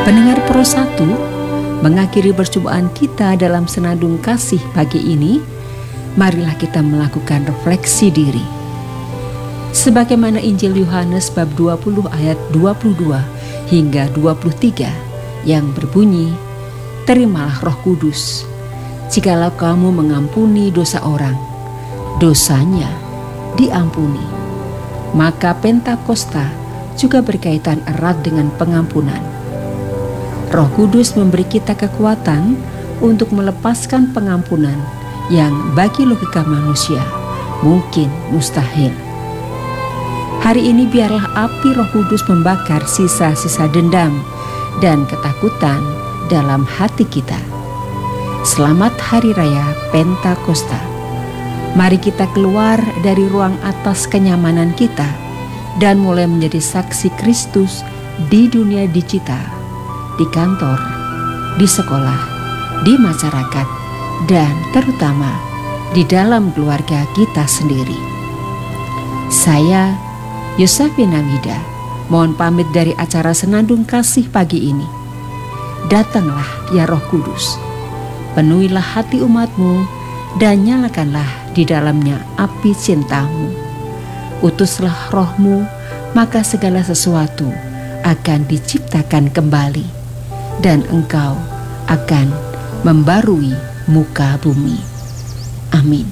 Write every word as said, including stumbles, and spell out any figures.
Pendengar Pro satu, mengakhiri perjumpaan kita dalam senandung kasih pagi ini, marilah kita melakukan refleksi diri. Sebagaimana Injil Yohanes bab dua puluh ayat dua puluh dua hingga dua puluh tiga yang berbunyi, "Terimalah Roh Kudus, jikalau kamu mengampuni dosa orang, dosanya diampuni." Maka Pentakosta juga berkaitan erat dengan pengampunan. Roh Kudus memberi kita kekuatan untuk melepaskan pengampunan yang bagi logika manusia mungkin mustahil. Hari ini biarlah api Roh Kudus membakar sisa-sisa dendam dan ketakutan dalam hati kita. Selamat Hari Raya Pentakosta. Mari kita keluar dari ruang atas kenyamanan kita dan mulai menjadi saksi Kristus di dunia digital, di kantor, di sekolah, di masyarakat, dan terutama di dalam keluarga kita sendiri. Saya Yosefina Wida, mohon pamit dari acara Senandung Kasih pagi ini. Datanglah ya Roh Kudus, penuhilah hati umatmu dan nyalakanlah di dalamnya api cintamu. Utuslah rohmu, maka segala sesuatu akan diciptakan kembali, dan engkau akan membarui muka bumi. Amin.